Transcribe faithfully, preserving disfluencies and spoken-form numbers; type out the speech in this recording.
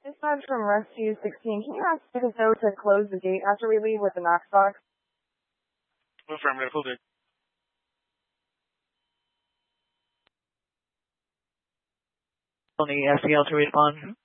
This is from Rescue sixteen. Can you ask Picasso to close the gate after we leave with the Knox box? Affirmative, hold it. On the S C L to respond.